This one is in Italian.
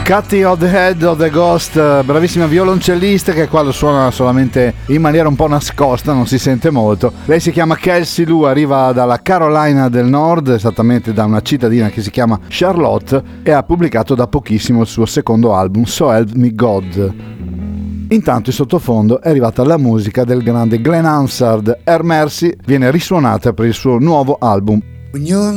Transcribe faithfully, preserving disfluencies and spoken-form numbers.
Cutting of the Head of the Ghost, bravissima violoncellista che qua lo suona solamente in maniera un po' nascosta, non si sente molto. Lei si chiama Kelsey Lu, arriva dalla Carolina del Nord, esattamente da una cittadina che si chiama Charlotte, e ha pubblicato da pochissimo il suo secondo album, So Help Me God. Intanto in sottofondo è arrivata la musica del grande Glenn Hansard. Air Mercy viene risuonata per il suo nuovo album.